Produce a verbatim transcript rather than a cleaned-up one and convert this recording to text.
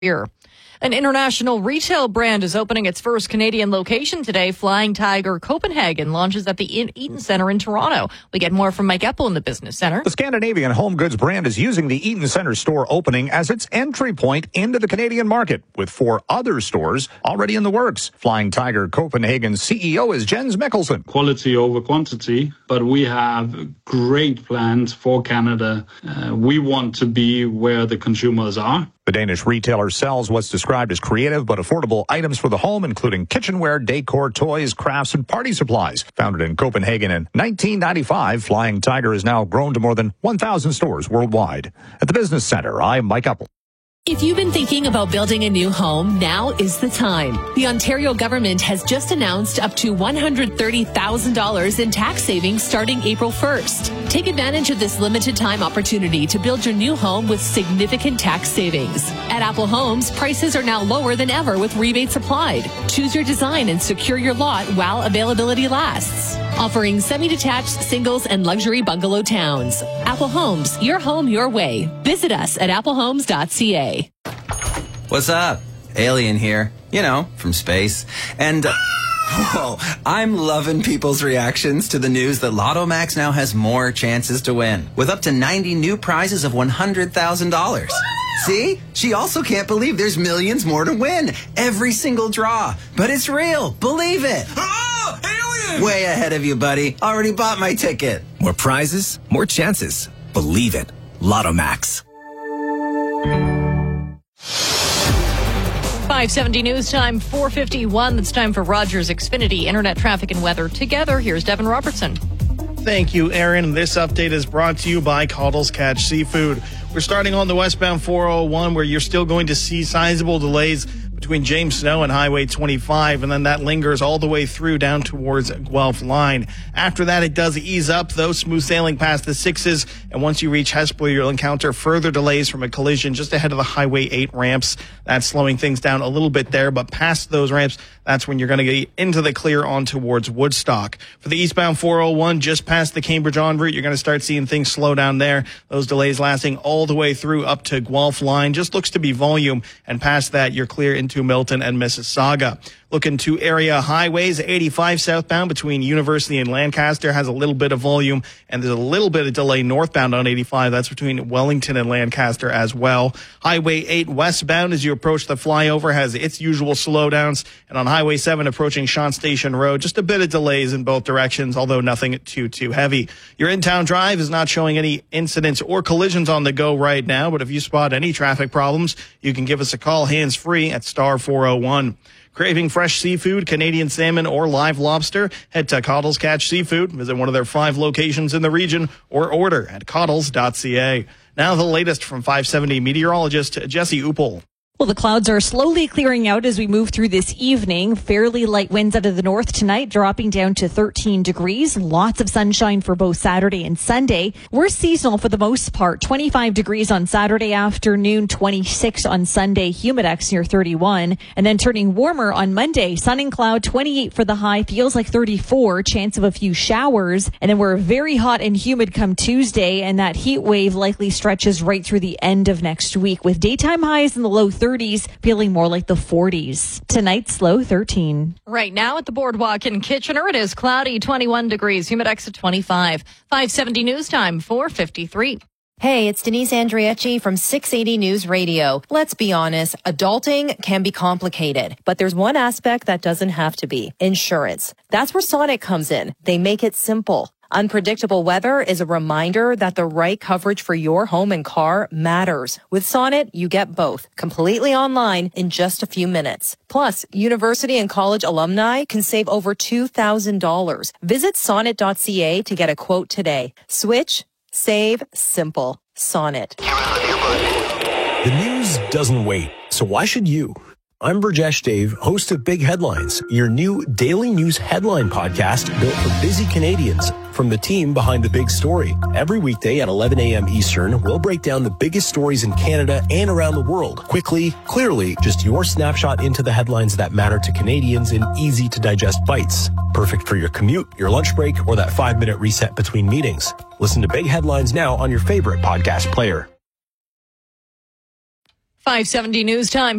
Beer. An international retail brand is opening its first Canadian location today. Flying Tiger Copenhagen launches at the Eaton Centre in Toronto. We get more from Mike Eppel in the Business Centre. The Scandinavian home goods brand is using the Eaton Centre store opening as its entry point into the Canadian market, with four other stores already in the works. Flying Tiger Copenhagen's C E O is Jens Mikkelsen. Quality over quantity, but we have great plans for Canada. Uh, we want to be where the consumers are. The Danish retailer sells what's described as creative but affordable items for the home, including kitchenware, decor, toys, crafts, and party supplies. Founded in Copenhagen in nineteen ninety-five, Flying Tiger has now grown to more than one thousand stores worldwide. At the Business Centre, I'm Mike Eppel. If you've been thinking about building a new home, now is the time. The Ontario government has just announced up to one hundred thirty thousand dollars in tax savings starting April first. Take advantage of this limited time opportunity to build your new home with significant tax savings. At Apple Homes, prices are now lower than ever with rebates applied. Choose your design and secure your lot while availability lasts. Offering semi-detached, singles, and luxury bungalow towns. Apple Homes, your home your way. Visit us at apple homes dot c a. What's up? Alien here. You know, from space. And, uh, whoa, I'm loving people's reactions to the news that Lotto Max now has more chances to win, with up to ninety new prizes of one hundred thousand dollars. See? She also can't believe there's millions more to win. Every single draw. But it's real. Believe it. Oh, alien! Way ahead of you, buddy. Already bought my ticket. More prizes, more chances. Believe it. Lotto Max. five seventy News Time, four fifty-one. It's time for Rogers Xfinity Internet Traffic and Weather. Together, here's Devin Robertson. Thank you, Aaron. This update is brought to you by Coddles Catch Seafood. We're starting on the westbound four oh one, where you're still going to see sizable delays between James Snow and Highway twenty-five, and then that lingers all the way through down towards Guelph Line. After that, it does ease up, though, smooth sailing past the sixes, and once you reach Hespeler, you'll encounter further delays from a collision just ahead of the Highway eight ramps. That's slowing things down a little bit there, but past those ramps, that's when you're going to get into the clear on towards Woodstock. For the eastbound four oh one, just past the Cambridge en route, you're going to start seeing things slow down there. Those delays lasting all the way through up to Guelph Line. Just looks to be volume, and past that, you're clear into Milton and Mississauga. Looking to area highways, eighty-five southbound between University and Lancaster has a little bit of volume, and there's a little bit of delay northbound on eighty-five. That's between Wellington and Lancaster as well. Highway eight westbound as you approach the flyover has its usual slowdowns, and on Highway seven approaching Shant Station Road, just a bit of delays in both directions, although nothing too, too heavy. Your in-town drive is not showing any incidents or collisions on the go right now, but if you spot any traffic problems, you can give us a call hands-free at star four oh one. Craving fresh seafood, Canadian salmon, or live lobster? Head to Coddles Catch Seafood. Visit one of their five locations in the region or order at coddles dot c a. Now the latest from five seventy meteorologist Jesse Uppel. Well, the clouds are slowly clearing out as we move through this evening. Fairly light winds out of the north tonight, dropping down to thirteen degrees. Lots of sunshine for both Saturday and Sunday. We're seasonal for the most part. twenty-five degrees on Saturday afternoon, twenty-six on Sunday, humidex near thirty-one. And then turning warmer on Monday, sun and cloud, twenty-eight for the high, feels like thirty-four, chance of a few showers. And then we're very hot and humid come Tuesday, and that heat wave likely stretches right through the end of next week, with daytime highs in the low thirties, feeling more like the forties. Tonight's low thirteen. Right now at the Boardwalk in Kitchener, it is cloudy, twenty-one degrees, humidex at twenty-five. five seventy News Time, four fifty-three. Hey, it's Denise Andriecci from six eighty News Radio. Let's be honest, adulting can be complicated, but there's one aspect that doesn't have to be: insurance. That's where Sonnet comes in. They make it simple. Unpredictable weather is a reminder that the right coverage for your home and car matters. With Sonnet, you get both, completely online in just a few minutes. Plus, university and college alumni can save over two thousand dollars. Visit sonnet dot c a to get a quote today. Switch, save, simple. Sonnet. The news doesn't wait, so why should you? I'm Burjesh Dave, host of Big Headlines, your new daily news headline podcast built for busy Canadians. From the team behind the big story. Every weekday at eleven a.m. Eastern, we'll break down the biggest stories in Canada and around the world. Quickly, clearly, just your snapshot into the headlines that matter to Canadians in easy-to-digest bites. Perfect for your commute, your lunch break, or that five-minute reset between meetings. Listen to Big Headlines now on your favorite podcast player. five seventy news time.